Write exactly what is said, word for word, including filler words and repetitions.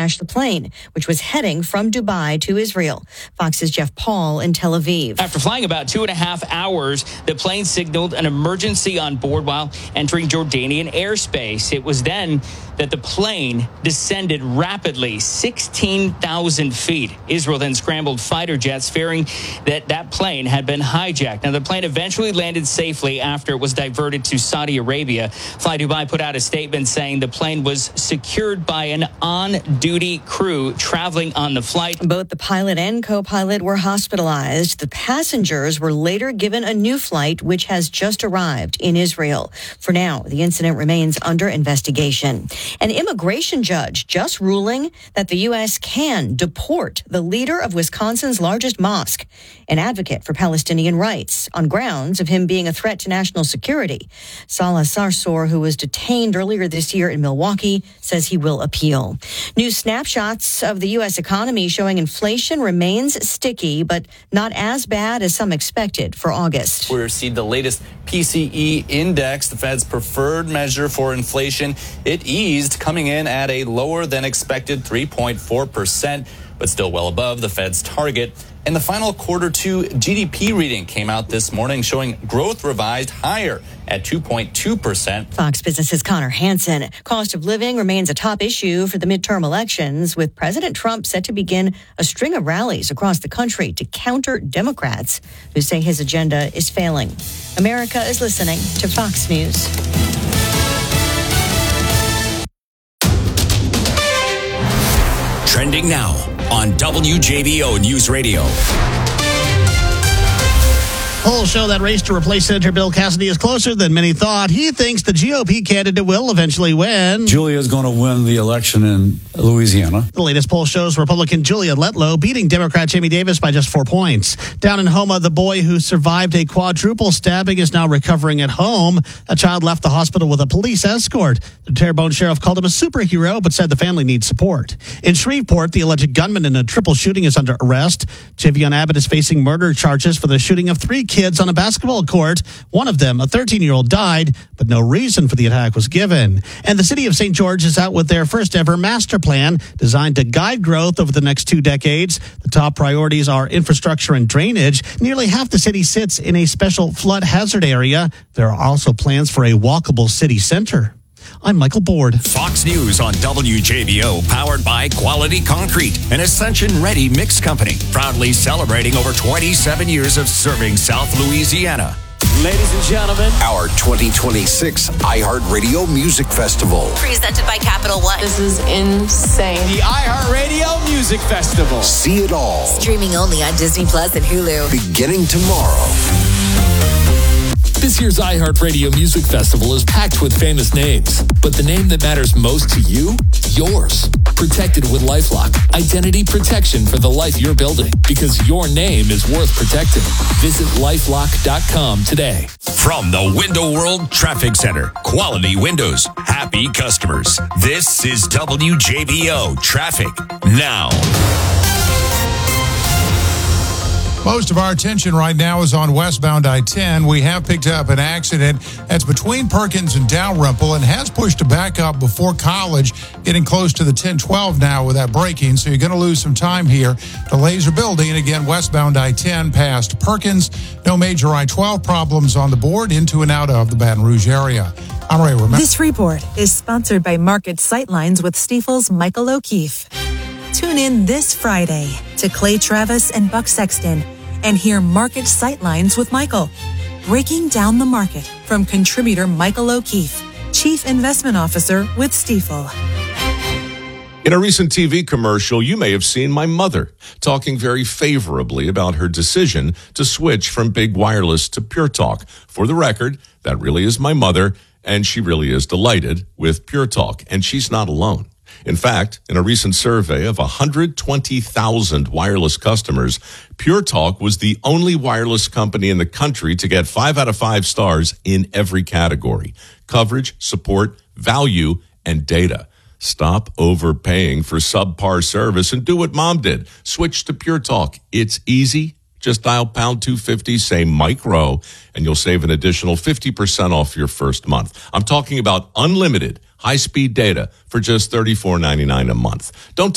crashed the plane, which was heading from Dubai to Israel. Fox's Jeff Paul in Tel Aviv. After flying about two and a half hours, the plane signaled an emergency on board while entering Jordanian airspace. It was then that the plane descended rapidly, sixteen thousand feet. Israel then scrambled fighter jets, fearing that that plane had been hijacked. Now, the plane eventually landed safely after it was diverted to Saudi Arabia. Fly Dubai put out a statement saying the plane was secured by an on-duty crew traveling on the flight. Both the pilot and co-pilot were hospitalized. The passengers were later given a new flight, which has just arrived in Israel. For now, the incident remains under investigation. An immigration judge just ruling that the U S can deport the leader of Wisconsin's largest mosque, an advocate for Palestinian rights, on grounds of him being a threat to national security. Salah Sarsour, who was detained earlier this year in Milwaukee, says he will appeal. New snapshots of the U S economy showing inflation remains sticky, but not as bad as some expected for August. We received the latest P C E index, the Fed's preferred measure for inflation. It eased, coming in at a lower than expected three point four percent, but still well above the Fed's target. And the final quarter two G D P reading came out this morning, showing growth revised higher at two point two percent. Fox Business's Connor Hansen. Cost of living remains a top issue for the midterm elections, with President Trump set to begin a string of rallies across the country to counter Democrats who say his agenda is failing. America is listening to Fox News. Trending now on W J B O News Radio. Polls show that race to replace Senator Bill Cassidy is closer than many thought. He thinks the G O P candidate will eventually win. Julia's going to win the election in Louisiana. The latest poll shows Republican Julia Letlow beating Democrat Jamie Davis by just four points. Down in Homa, the boy who survived a quadruple stabbing is now recovering at home. A child left the hospital with a police escort. The Terrebonne sheriff called him a superhero, but said the family needs support. In Shreveport, the alleged gunman in a triple shooting is under arrest. Javion Abbott is facing murder charges for the shooting of three kids on a basketball court. One of them, a thirteen-year-old, died, but no reason for the attack was given. And the city of Saint George is out with their first ever master plan designed to guide growth over the next two decades. The top priorities are infrastructure and drainage. Nearly half the city sits in a special flood hazard area. There are also plans for a walkable city center. I'm Michael Board. Fox News on W J B O, powered by Quality Concrete, an Ascension-ready mix company, proudly celebrating over twenty-seven years of serving South Louisiana. Ladies and gentlemen, our twenty twenty-six iHeartRadio Music Festival. Presented by Capital One. This is insane. The iHeartRadio Music Festival. See it all. Streaming only on Disney Plus and Hulu. Beginning tomorrow. This year's iHeartRadio Music Festival is packed with famous names, but the name that matters most to you? Yours. Protected with LifeLock. Identity protection for the life you're building, because your name is worth protecting. Visit lifelock dot com today. From the Window World Traffic Center, quality windows, happy customers. This is W J B O Traffic Now. Most of our attention right now is on westbound I ten. We have picked up an accident that's between Perkins and Dalrymple and has pushed to back up before College, getting close to the ten twelve now with that braking. So you're going to lose some time here. Delays are building. And again, westbound I ten past Perkins. No major I twelve problems on the board into and out of the Baton Rouge area. I'm Ray Romero. This report is sponsored by Market Sightlines with Stifel's Michael O'Keefe. Tune in this Friday to Clay Travis and Buck Sexton and hear Market Sightlines with Michael, breaking down the market from contributor Michael O'Keefe, Chief Investment Officer with Stifel. In a recent T V commercial, you may have seen my mother talking very favorably about her decision to switch from Big Wireless to Pure Talk. For the record, that really is my mother, and she really is delighted with Pure Talk, and she's not alone. In fact, in a recent survey of one hundred twenty thousand wireless customers, Pure Talk was the only wireless company in the country to get five out of five stars in every category: coverage, support, value, and data. Stop overpaying for subpar service and do what Mom did. Switch to Pure Talk. It's easy. Just dial pound two fifty, say Mike Rowe, and you'll save an additional fifty percent off your first month. I'm talking about unlimited high-speed data for just thirty-four ninety-nine a month. Don't